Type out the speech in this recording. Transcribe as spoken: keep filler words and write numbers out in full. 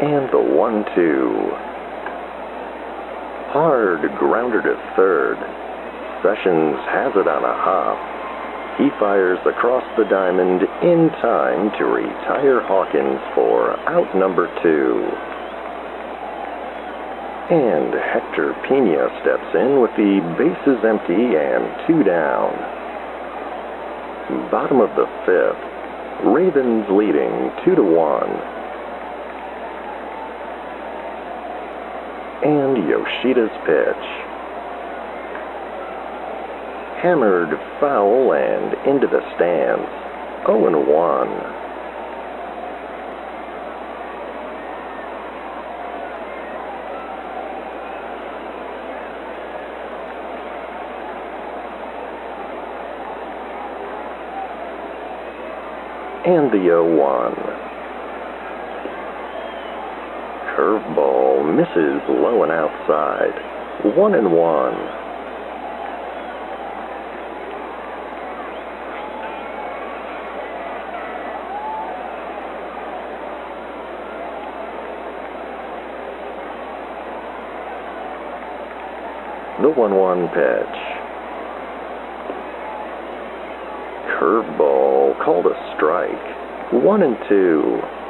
And the one two. Hard grounder to third. Sessions has it on a hop. He fires across the diamond in time to retire Hawkins for out number two. And Hector Pena steps in with the bases empty and two down. Bottom of the fifth. Ravens leading two to one. And Yoshida's pitch. Hammered foul and into the stands. oh and one. And the oh one. Curveball misses low and outside. One and one. The one one pitch. Curveball called a strike. One and two.